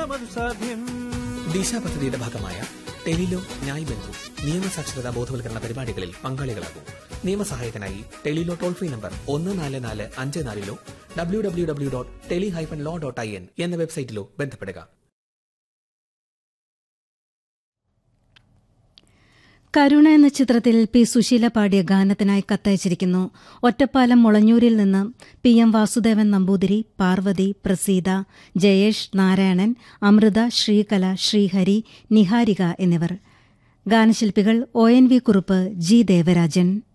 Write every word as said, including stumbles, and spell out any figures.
ദിശ പദ്ധതിയുടെ ഭാഗമായ ടെലിലോ ന്യായ് ബന്ധു നിയമസാക്ഷരതാ ബോധവൽക്കരണ പരിപാടികളിൽ പങ്കാളികളാകും. നിയമസഹായത്തിനായി ടെലിലോ ടോൾ ഫ്രീ നമ്പർ ഒന്ന് നാല് നാല് അഞ്ച് നാലിലോ W W W dot tele hyphen law dot I N എന്ന വെബ്സൈറ്റിലോ ബന്ധപ്പെടുക. കരുണ എന്ന ചിത്രത്തിൽ പി സുശീല പാടിയ ഗാനത്തിനായി കത്തയച്ചിരിക്കുന്നു. ഒറ്റപ്പാലം മുളഞ്ഞൂരിൽ നിന്ന് പി എം വാസുദേവൻ നമ്പൂതിരി, പാർവതി, പ്രസീത, ജയേഷ്, നാരായണൻ, അമൃത, ശ്രീകല, ശ്രീഹരി, നിഹാരിക എന്നിവർ. ഗാനശില്പികൾ O N V Kurup, G Devarajan.